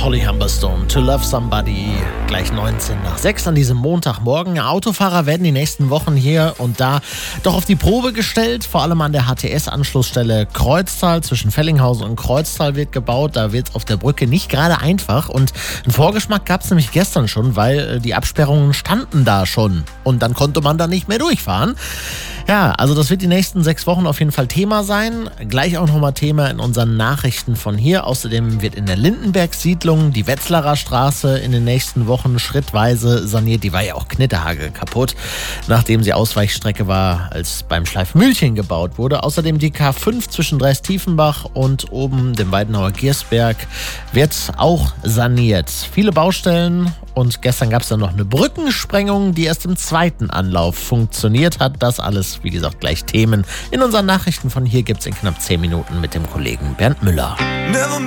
Holly Humberstone, To Love Somebody, gleich 19:06 an diesem Montagmorgen. Autofahrer werden die nächsten Wochen hier und da doch auf die Probe gestellt. Vor allem an der HTS-Anschlussstelle Kreuztal. Zwischen Fellinghausen und Kreuztal wird gebaut. Da wird es auf der Brücke nicht gerade einfach. Und einen Vorgeschmack gab es nämlich gestern schon, weil die Absperrungen standen da schon. Und dann konnte man da nicht mehr durchfahren. Ja, also das wird die nächsten 6 Wochen auf jeden Fall Thema sein. Gleich auch nochmal Thema in unseren Nachrichten von hier. Außerdem wird in der Lindenberg-Siedlung die Wetzlarer Straße in den nächsten Wochen schrittweise saniert. Die war ja auch knitterhagel kaputt, nachdem sie Ausweichstrecke war, als beim Schleifmühlchen gebaut wurde. Außerdem die K5 zwischen Dreis-Tiefenbach und oben dem Weidenauer Giersberg wird auch saniert. Viele Baustellen und gestern gab es dann noch eine Brückensprengung, die erst im zweiten Anlauf funktioniert hat. Das alles, wie gesagt, gleich Themen in unseren Nachrichten von hier gibt es in knapp 10 Minuten mit dem Kollegen Bernd Müller.